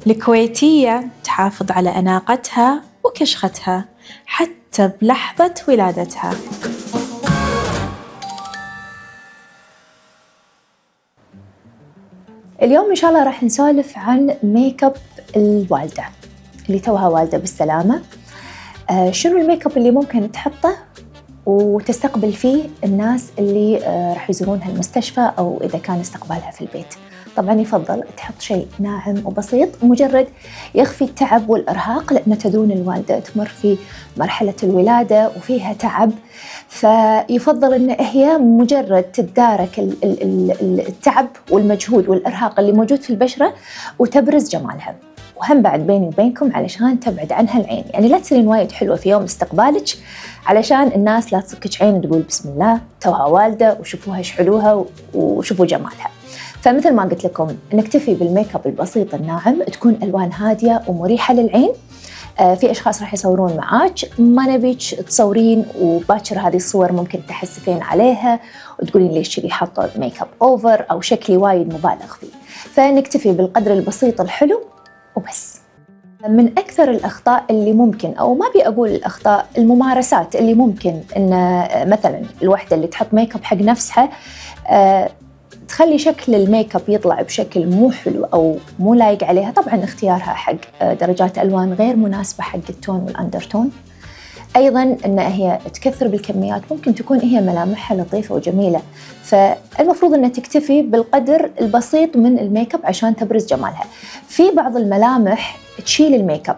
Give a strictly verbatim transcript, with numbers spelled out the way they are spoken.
الكويتية تحافظ على أناقتها وكشختها حتى بلحظة ولادتها. اليوم إن شاء الله راح نسولف عن ميك اب الوالدة اللي توها والدة بالسلامة. آه شنو الميك اب اللي ممكن تحطه وتستقبل فيه الناس اللي آه راح يزورونها المستشفى أو إذا كان استقبالها في البيت. طبعا يفضل تحط شيء ناعم وبسيط مجرد يخفي التعب والإرهاق، لأن تدرون الوالدة تمر في مرحلة الولادة وفيها تعب، فيفضل أن هي مجرد تتدارك التعب والمجهود والإرهاق اللي موجود في البشرة وتبرز جمالها. وهم بعد بيني وبينكم علشان تبعد عنها العين، يعني لا تصيرين وايد حلوة في يوم استقبالك علشان الناس لا تصكك عين وتقول بسم الله توها والدة وشوفوها ايش حلوها وشوفوا جمالها. فمثل ما قلت لكم نكتفي بالميك اب البسيط الناعم، تكون ألوان هادية ومريحة للعين. آه في أشخاص راح يصورون معاك، ما نبيك تصورين وباكر هذه الصور ممكن تحسفين عليها وتقولين ليش كذي حاطة ميك اب أوفر أو شكلي وايد مبالغ فيه. فنكتفي بالقدر البسيط الحلو وبس. من أكثر الأخطاء اللي ممكن، أو ما بي أقول الأخطاء، الممارسات اللي ممكن إن مثلا الوحدة اللي تحط ميك اب حق نفسها آه تخلي شكل الميك اب يطلع بشكل مو حلو أو مو لايق عليها. طبعا اختيارها حق درجات ألوان غير مناسبة حق التون والأندرتون. أيضا أن هي تكثر بالكميات، ممكن تكون هي ملامحها لطيفة وجميلة، فالمفروض أن تكتفي بالقدر البسيط من الميك اب عشان تبرز جمالها. في بعض الملامح تشيل الميك اب،